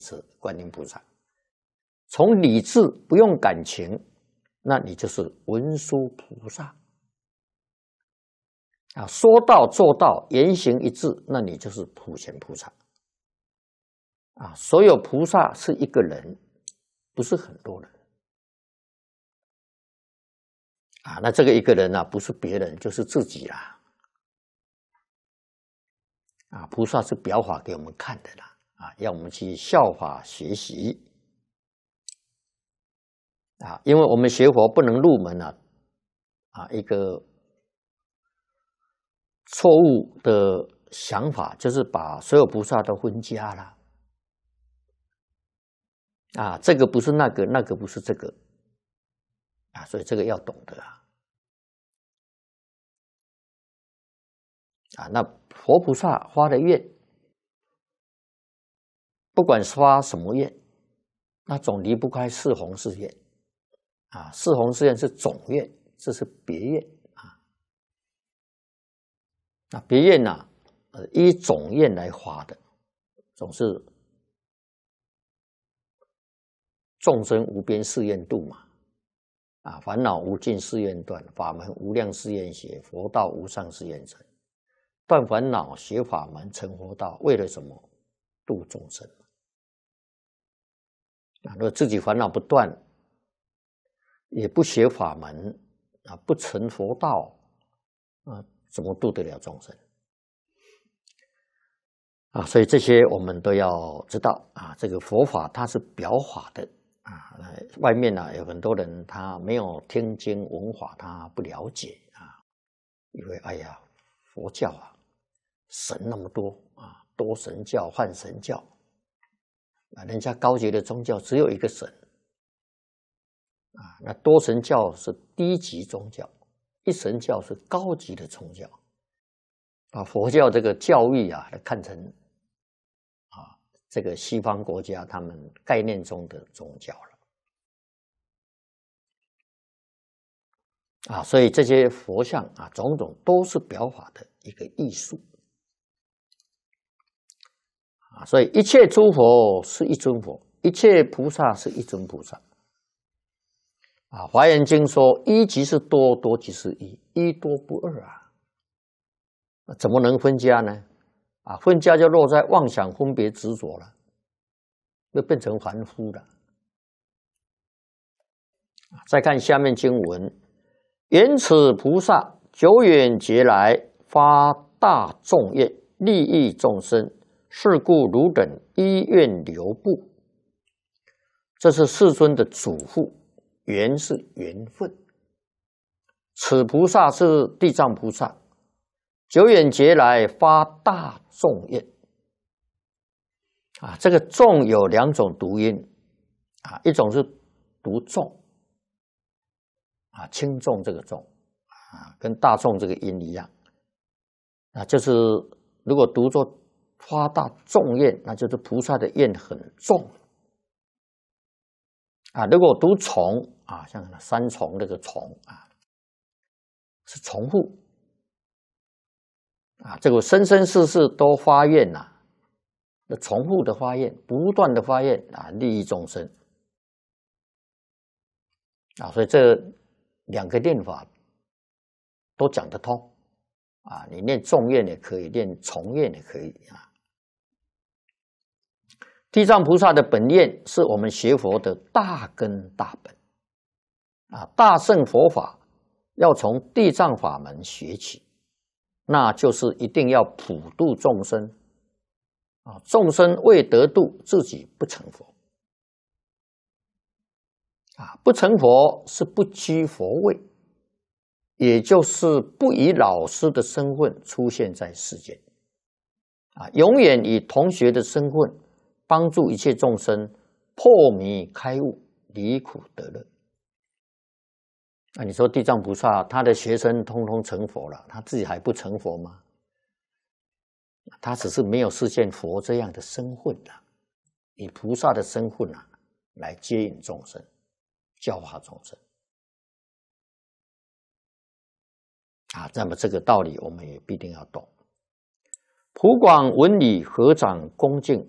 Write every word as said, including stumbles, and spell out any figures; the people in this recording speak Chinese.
是观音菩萨。从理智不用感情，那你就是文殊菩萨。啊，说到做到，言行一致，那你就是普贤菩萨。啊，所有菩萨是一个人，不是很多人。啊，那这个一个人啊，不是别人，就是自己啦。啊，菩萨是表法给我们看的啦，啊，要我们去效法学习。啊，因为我们学佛不能入门啊，啊，一个错误的想法就是把所有菩萨都分家了。啊，这个不是那个，那个不是这个。啊，所以这个要懂得啊。啊，那佛菩萨发的愿，不管是发什么愿，那总离不开四弘誓愿。啊，四弘誓愿是总愿，这是别愿啊。那别愿呢，呃，依总愿来发的，总是众生无边誓愿度嘛。啊，烦恼无尽誓愿断，法门无量誓愿学，佛道无上誓愿成。断烦恼，学法门，成佛道，为了什么？度众生。啊，如果自己烦恼不断，也不学法门，啊，不成佛道，啊，怎么度得了众生？啊，所以这些我们都要知道啊。这个佛法它是表法的啊，外面呢、啊、有很多人他没有听经闻法，他不了解啊，以为哎呀，佛教啊，神那么多啊，多神教、幻神教啊，人家高级的宗教只有一个神啊，那多神教是低级宗教，一神教是高级的宗教，把佛教这个教育啊看成啊这个西方国家他们概念中的宗教了啊，所以这些佛像啊，种种都是表法的一个艺术啊，所以一切诸佛是一尊佛，一切菩萨是一尊菩萨。啊，《华严经》说一即是多，多即是一，一多不二啊，怎么能分家呢？啊，分家就落在妄想分别执着了，就变成凡夫了。再看下面经文，缘此菩萨久远劫来发大众愿，利益众生，是故汝等依愿流布。这是世尊的嘱咐。缘是缘分，此菩萨是地藏菩萨，久远劫来发大众愿啊。这个众有两种读音啊，一种是读众啊，轻重这个重啊，跟大众这个音一样啊，就是如果读作发大众愿，那就是菩萨的愿很重。啊，如果读重啊，像三重这个重啊，是重复啊，这个生生世世都发愿呐、啊，那重复的发愿，不断的发愿啊，利益众生啊，所以这两个念法都讲得通啊，你念重愿也可以，念重愿也可以啊。地藏菩萨的本愿是我们学佛的大根大本啊，大乘佛法要从地藏法门学起，那就是一定要普度众生啊，众生未得度，自己不成佛啊，不成佛是不居佛位，也就是不以老师的身份出现在世间啊，永远以同学的身份帮助一切众生破迷开悟，离苦得乐。那你说地藏菩萨他的学生通通成佛了，他自己还不成佛吗？他只是没有实现佛这样的身份了，以菩萨的身份啊来接引众生，教化众生啊。那么这个道理我们也必定要懂。普广文理合掌恭敬，